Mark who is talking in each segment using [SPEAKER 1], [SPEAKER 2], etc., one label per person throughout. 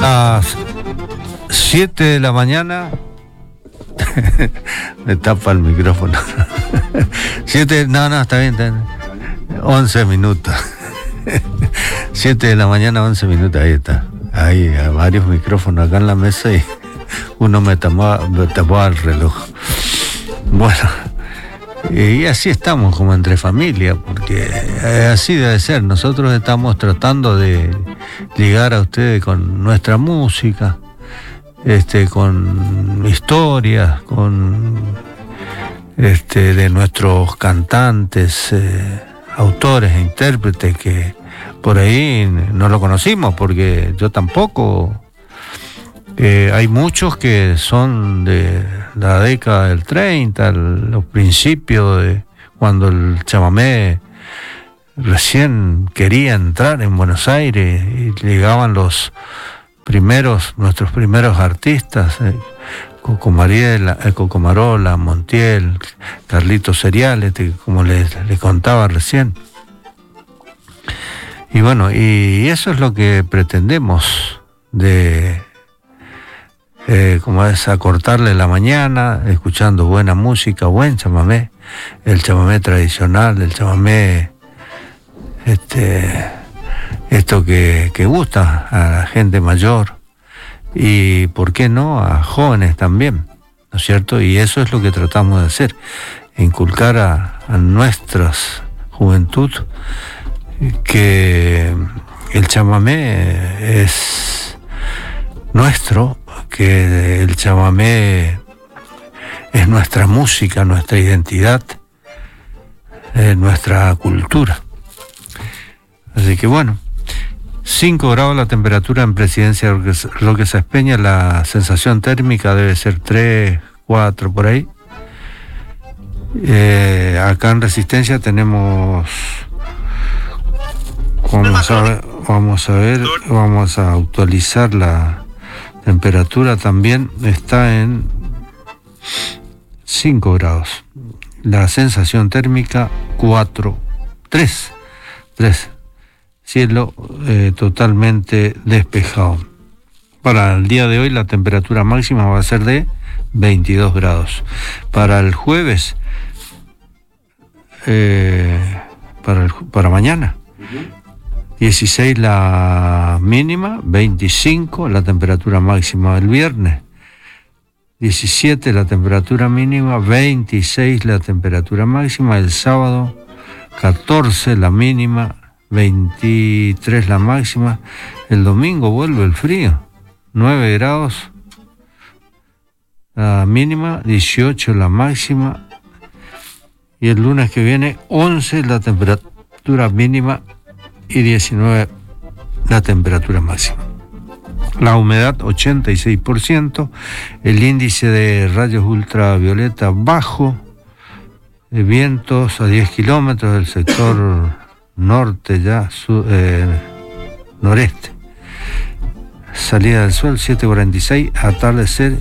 [SPEAKER 1] Las 7 de la mañana. Me tapa el micrófono. 7, no, está bien. 11 minutos. 7 de la mañana, 11 minutos, ahí está. Hay varios micrófonos acá en la mesa y uno me tapó el reloj. Bueno, y así estamos como entre familia, porque así debe ser. Nosotros estamos tratando de llegar a ustedes con nuestra música, con historias, con de nuestros cantantes, autores e intérpretes que por ahí no lo conocimos, porque yo tampoco. Hay muchos que son de la década del 30, los principios de cuando el chamamé recién quería entrar en Buenos Aires y llegaban nuestros primeros artistas, Coco Marola, Montiel, Carlitos Serial, como les contaba recién. Y bueno, y eso es lo que pretendemos como es acortarle la mañana, escuchando buena música, buen chamamé, el chamamé tradicional, el chamamé, esto que gusta a la gente mayor y, ¿por qué no?, a jóvenes también, ¿no es cierto? Y eso es lo que tratamos de hacer, inculcar a nuestra juventud que el chamamé es nuestro, que el chamamé es nuestra música, nuestra identidad, nuestra cultura. Así que bueno, 5 grados la temperatura en Presidencia Roque Sáenz Peña, la sensación térmica debe ser 3, 4 por ahí. Acá en Resistencia tenemos, vamos a actualizar la temperatura, también está en 5 grados. La sensación térmica 3. Cielo totalmente despejado. Para el día de hoy la temperatura máxima va a ser de 22 grados. Para el jueves, para mañana, 16 la mínima, 25 la temperatura máxima. El viernes, 17 la temperatura mínima, 26 la temperatura máxima. El sábado, 14 la mínima, 23 la máxima. El domingo vuelve el frío, 9 grados la mínima, 18 la máxima. Y el lunes que viene, 11 la temperatura mínima y 19 la temperatura máxima. La humedad 86%, el índice de rayos ultravioleta bajo, vientos a 10 kilómetros del sector norte, noreste. Salida del sol 7:46, atardecer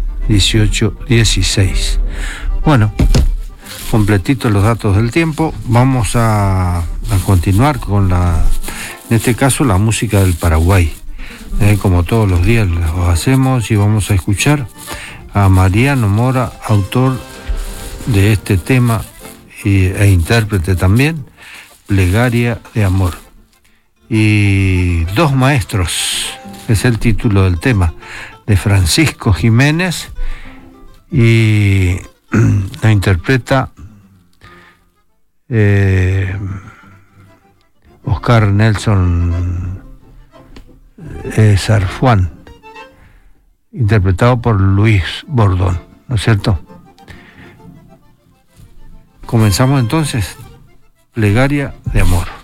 [SPEAKER 1] 18:16. Bueno, completitos los datos del tiempo. Vamos a continuar con en este caso, la música del Paraguay. Como todos los días lo hacemos, y vamos a escuchar a Mariano Mora, autor de este tema e intérprete también, Plegaria de Amor. Y Dos Maestros es el título del tema, de Francisco Jiménez, y lo interpreta Oscar Nelson Sarfuán, interpretado por Luis Bordón, ¿no es cierto? Comenzamos entonces, Plegaria de Amor.